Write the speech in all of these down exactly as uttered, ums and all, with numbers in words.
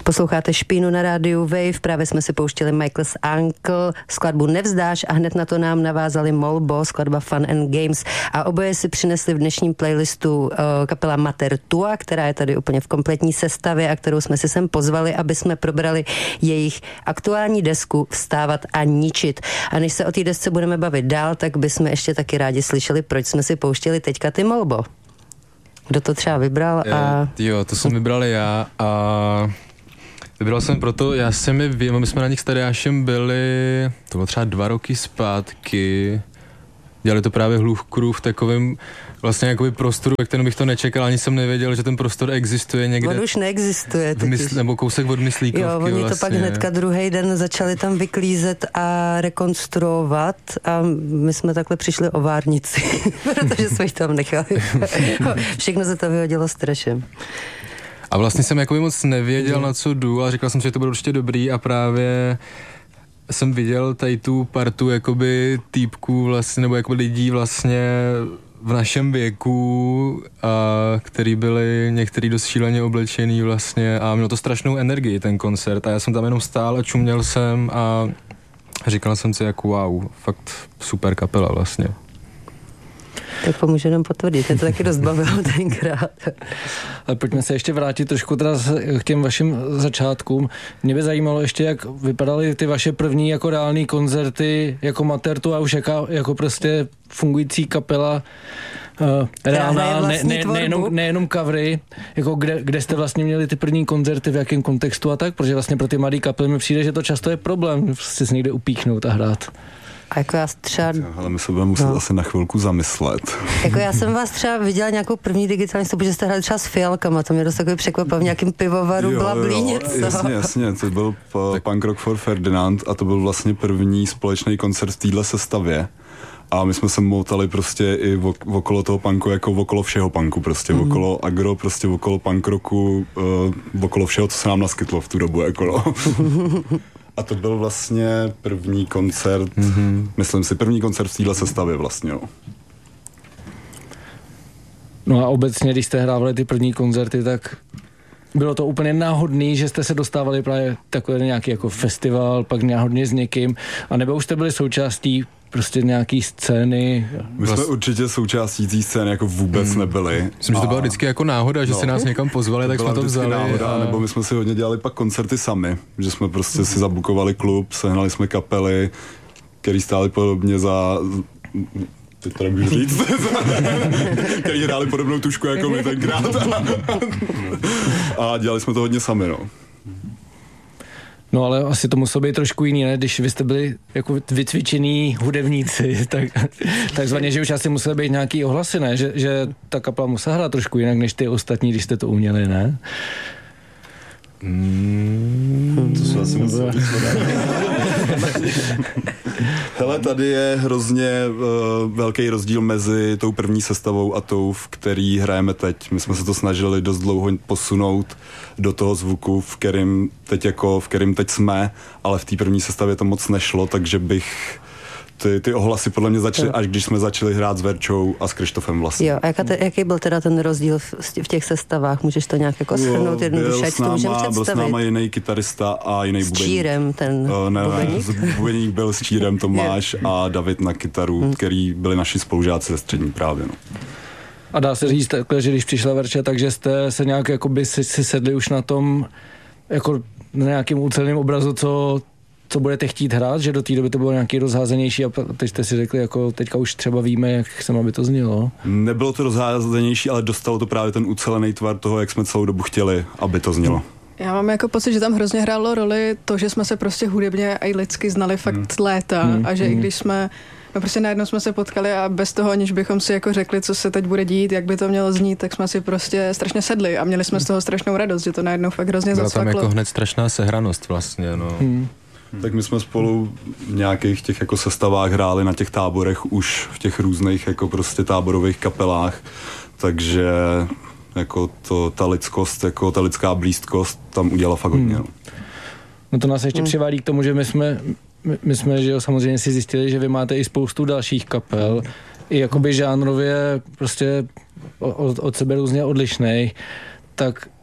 Posloucháte Špínu na rádiu Wave, právě jsme si pouštěli Michael's Uncle, skladbu Nevzdáš a hned na to nám navázali Molbo, skladba Fun and Games a oboje si přinesli v dnešním playlistu uh, kapela Mater Tua, která je tady úplně v kompletní sestavě a kterou jsme si sem pozvali, aby jsme probrali jejich aktuální desku Vstávat a ničit. A než se o té desce budeme bavit dál, tak bychom ještě taky rádi slyšeli, proč jsme si pouštěli teďka ty Molbo. Kdo to třeba vybral a... Jo, to jsem vybral já a vybral jsem proto, já jsem je vím, my jsme na nich s Tadeášem byli, to bylo třeba dva roky zpátky, dělali to právě Hluchkru v takovém vlastně jakoby prostoru, ve kterém bych to nečekal, ani jsem nevěděl, že ten prostor existuje někde. On už neexistuje. Mysl, nebo kousek od Myslíkovky. Jo, oni vlastně. to pak hnedka druhý den začali tam vyklízet a rekonstruovat a my jsme takhle přišli o várnici, protože jsme jich tam nechali. Všechno se to vyhodilo strašem. A vlastně jsem jakoby moc nevěděl, na co jdu, ale říkal jsem si, že to bylo určitě dobrý a právě jsem viděl tady tu partu jakoby týpků vlastně, nebo jakoby lidí vlastně v našem věku, a který byli některý dost šíleně oblečený vlastně a mělo to strašnou energii ten koncert a já jsem tam jenom stál a čuměl jsem a říkal jsem si jako wow, fakt super kapela vlastně. Tak pomůže nám potvrdit, mě to taky dost bavilo tenkrát. Ale pojďme se ještě vrátit trošku teda k těm vašim začátkům. Mě by zajímalo ještě, jak vypadaly ty vaše první jako reální koncerty jako Mater Tua a už jaká jako prostě fungující kapela uh, reálná, ne, ne, nejenom, nejenom covery, jako kde, kde jste vlastně měli ty první koncerty, v jakém kontextu a tak, protože vlastně pro ty mladý kapely mi přijde, že to často je problém prostě se někde upíchnout a hrát. A jako já třeba... Ale my se budeme muset no. asi na chvilku zamyslet. Jako já jsem vás třeba viděla nějakou první digitální stupu, že jste hráli třeba s fialkama, to mě dost takový překvapil, v nějakým pivovaru Blablí něco. Jasně, jasně, to byl p- Punk Rock for Ferdinand a to byl vlastně první společný koncert v téhle sestavě. A my jsme se moutali prostě i v- okolo toho punku, jako okolo všeho punku, prostě mm. okolo agro, prostě okolo punk rocku, uh, okolo všeho, co se nám naskytlo v tu dobu, jako no. A to byl vlastně první koncert, mm-hmm. myslím si, první koncert v téhle sestavě vlastně, no. No a obecně, když jste hrávali ty první koncerty, tak bylo to úplně náhodný, že jste se dostávali právě takový nějaký jako festival, pak náhodně s někým, a nebo už jste byli součástí prostě nějaký scény. My jsme určitě součástí té scény jako vůbec hmm. nebyli. Myslím, že to byla vždycky jako náhoda, že no, si nás někam pozvali, tak jsme to vzali. Náhoda, a... nebo my jsme si hodně dělali pak koncerty sami, že jsme prostě hmm. si zabukovali klub, sehnali jsme kapely, který stály podobně za... Teď to nemůžu říct. který hráli podobnou tušku jako my tenkrát. A dělali jsme to hodně sami, no. No ale asi to muselo být trošku jiný, ne? Když vy jste byli jako vycvičení hudebníci, tak, takzvaně, že už asi museli být nějaký ohlasy, ne? Že, že ta kapela musela hrát trošku jinak než ty ostatní, když jste to uměli, ne? Mm, to se asi muselo Hele, tady je hrozně uh, velký rozdíl mezi tou první sestavou a tou, v který hrajeme teď. My jsme se to snažili dost dlouho posunout do toho zvuku, v kterým teď, jako, v kterým teď jsme, ale v té první sestavě to moc nešlo, takže bych... Ty, ty ohlasy podle mě začaly, až když jsme začali hrát s Verčou a s Krištofem vlastně. Jo, a jaká te, jaký byl teda ten rozdíl v, v těch sestavách? Můžeš to nějak jako shrnout jednoduše, ať to můžeme představit? Byl s náma jiný kytarista a jiný bubeník. S Čírem ten uh, ne, bubeník? Ne, bubeník byl s Čírem Tomáš a David na kytaru, hmm. který byli naši spolužáci ze střední právě. No. A dá se říct takhle, že když přišla Verča, takže jste se nějak jakoby si, si sedli už na tom jako na nějakým uceleným obrazu, co co budete chtít hrát, že do té doby to bylo nějaký rozházenější a teď jste si řekli, jako teďka už třeba víme, jak chceme, aby to znělo. Nebylo to rozházenější, ale dostalo to právě ten ucelený tvar toho, jak jsme celou dobu chtěli, aby to znělo. Já mám jako pocit, že tam hrozně hrálo roli to, že jsme se prostě hudebně a i lidsky znali fakt hmm. léta hmm. a že hmm. i když jsme no prostě najednou jsme se potkali a bez toho, aniž bychom si jako řekli, co se teď bude dít, jak by to mělo znít, tak jsme si prostě strašně sedli a měli jsme z toho strašnou radost, že to najednou fakt hrozně zacvaklo. Byla tam jako hned strašná sehranost vlastně, no. Hmm. Tak my jsme spolu v nějakých těch jako sestavách hráli na těch táborech už v těch různých jako prostě táborových kapelách, takže jako to, ta lidskost, jako ta lidská blízkost tam udělala fakt hodně. Hmm. No to nás ještě hmm. přivádí k tomu, že my jsme, my, my jsme, že jo, samozřejmě si zjistili, že vy máte i spoustu dalších kapel, i jakoby žánrově prostě od, od sebe různě odlišnej, tak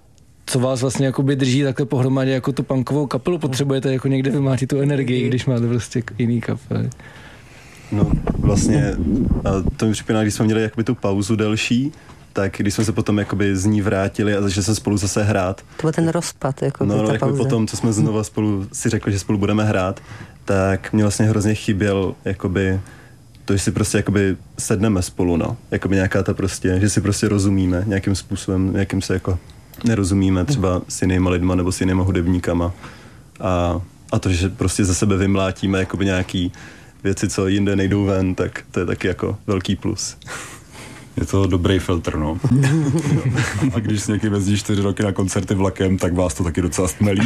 co vás vlastně jakoby drží takhle pohromadě jako tu punkovou kapelu? Potřebujete jako někde vymátit tu energii, když máte prostě jiný kapely? No vlastně to mi připomíná, když jsme měli jakoby tu pauzu delší, tak když jsme se potom jakoby z ní vrátili a začali se spolu zase hrát. To byl ten rozpad, jako no, ta no, pauza. Potom, co jsme znova spolu si řekli, že spolu budeme hrát, tak mě vlastně hrozně chyběl jakoby to, že si prostě jakoby sedneme spolu, no. Jakoby nějaká ta prostě, že si prostě rozumíme nějakým způsobem, jakým se jako nerozumíme třeba s jinýma lidma nebo s jinýma hudebníkama. A, a to, že prostě za sebe vymlátíme jakoby nějaký věci, co jinde nejdou ven, tak to je taky jako velký plus. Je to dobrý filtr, no. A když s někým jezdí čtyři roky na koncerty vlakem, tak vás to taky docela stmelí.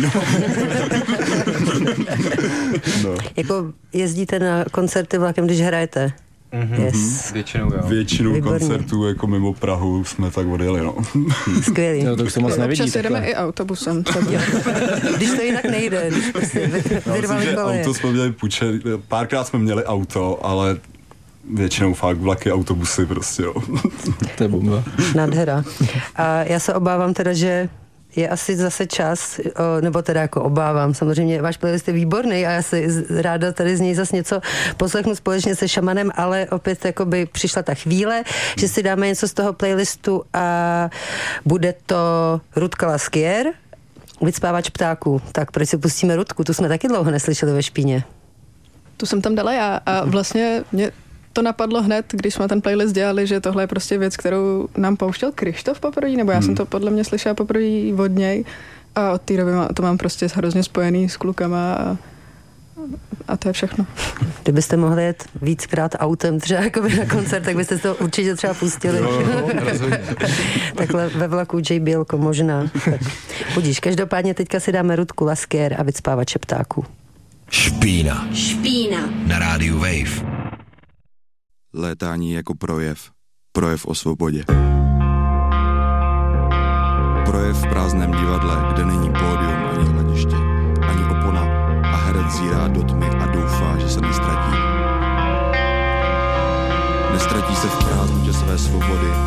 No. Jako jezdíte na koncerty vlakem, když hrajete? Mm-hmm. Yes. Většinou, jo. Většinu Výborně. koncertů jako mimo Prahu jsme tak odjeli, no. Skvělý. No, to už se moc nevidí. Občas jedeme i autobusem. Když to jinak nejde. Když prostě vyrvali koleje. Auto jsme měli půjčet, párkrát jsme měli auto, ale většinou fakt vlaky, autobusy prostě, jo. To je bomba. Nádhera. A já se obávám teda, že je asi zase čas, nebo teda jako obávám, samozřejmě váš playlist je výborný a já si ráda tady z něj zase něco poslechnu společně se Šamanem, ale opět jako by přišla ta chvíle, že si dáme něco z toho playlistu a bude to Rudka Laskier, Vycpávač ptáků. Tak proč si pustíme Rudku? Tu jsme taky dlouho neslyšeli ve Špíně. Tu jsem tam dala já a vlastně mě to napadlo hned, když jsme ten playlist dělali, že tohle je prostě věc, kterou nám pouštěl Krištof poprvé, nebo já hmm. jsem to podle mě slyšela poprvé od něj a od té doby to mám prostě hrozně spojený s klukama a, a to je všechno. Kdybyste mohli jet víckrát autem třeba jakoby na koncert, tak byste to určitě třeba pustili. Jo, Takhle ve vlaku J. Bělko možná. Tak, budíš, každopádně teďka si dáme Rudku Laskier a Vycpávače ptáků. Špína. Špína. Na rádiu Wave. Létání jako projev. Projev o svobodě. Projev v prázdném divadle, kde není pódium ani hlediště, ani opona a herec zírá do tmy a doufá, že se nestratí. Nestratí se v prázdnotě své svobody,